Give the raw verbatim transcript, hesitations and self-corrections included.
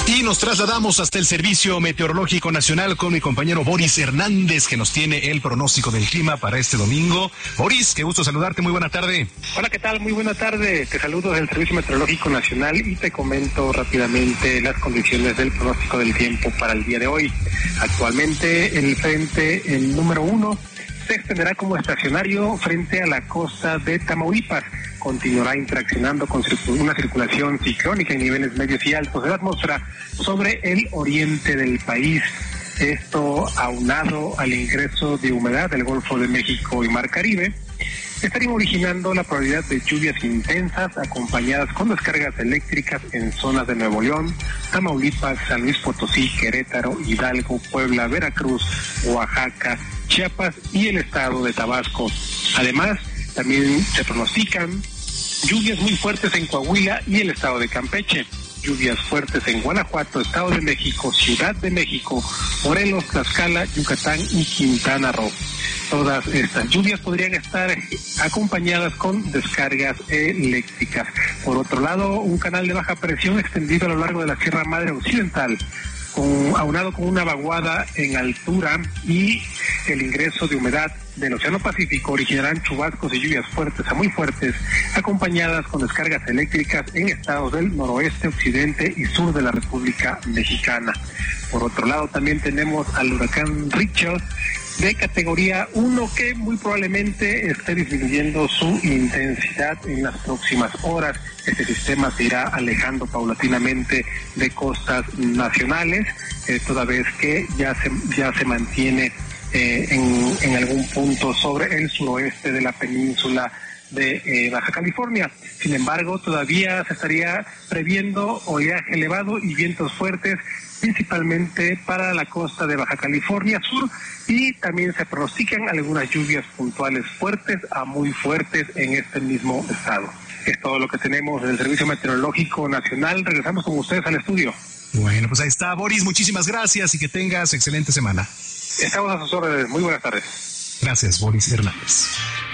Y nos trasladamos hasta el Servicio Meteorológico Nacional con mi compañero Boris Hernández, que nos tiene el pronóstico del clima para este domingo. Boris, qué gusto saludarte, muy buena tarde. Hola, ¿qué tal? Muy buena tarde. Te saludo del Servicio Meteorológico Nacional y te comento rápidamente las condiciones del pronóstico del tiempo para el día de hoy. Actualmente el frente, el número uno, se extenderá como estacionario frente a la costa de Tamaulipas. Continuará interaccionando con una circulación ciclónica en niveles medios y altos de la atmósfera sobre el oriente del país. Esto aunado al ingreso de humedad del Golfo de México y Mar Caribe, estarían originando la probabilidad de lluvias intensas acompañadas con descargas eléctricas en zonas de Nuevo León, Tamaulipas, San Luis Potosí, Querétaro, Hidalgo, Puebla, Veracruz, Oaxaca, Chiapas y el estado de Tabasco. Además, también se pronostican lluvias muy fuertes en Coahuila y el estado de Campeche, lluvias fuertes en Guanajuato, Estado de México, Ciudad de México, Morelos, Tlaxcala, Yucatán y Quintana Roo. Todas estas lluvias podrían estar acompañadas con descargas eléctricas. Por otro lado, un canal de baja presión extendido a lo largo de la Sierra Madre Occidental, con, aunado con una vaguada en altura y el ingreso de humedad del Océano Pacífico, originarán chubascos y lluvias fuertes a muy fuertes, acompañadas con descargas eléctricas en estados del noroeste, occidente y sur de la República Mexicana. Por otro lado, también tenemos al huracán Richard, de categoría uno, que muy probablemente esté disminuyendo su intensidad en las próximas horas. Este sistema se irá alejando paulatinamente de costas nacionales, eh, toda vez que ya se, ya se mantiene eh, en, en algún punto sobre el suroeste de la península de eh, Baja California. Sin embargo, todavía se estaría previendo oleaje elevado y vientos fuertes, principalmente para la costa de Baja California Sur, y también se pronostican algunas lluvias puntuales fuertes a muy fuertes en este mismo estado. Es todo lo que tenemos del Servicio Meteorológico Nacional. Regresamos con ustedes al estudio. Bueno, pues ahí está, Boris, muchísimas gracias y que tengas excelente semana. Estamos a sus órdenes. Muy buenas tardes. Gracias, Boris Hernández.